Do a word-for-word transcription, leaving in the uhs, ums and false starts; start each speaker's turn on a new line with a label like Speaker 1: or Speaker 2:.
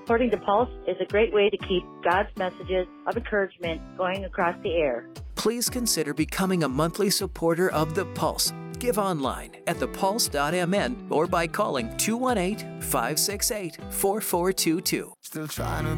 Speaker 1: Supporting the Pulse is a great way to keep God's messages of encouragement going across the air.
Speaker 2: Please consider becoming a monthly supporter of The Pulse. Give online at the pulse dot m n or by calling two one eight, five six eight, four four two two. Still trying to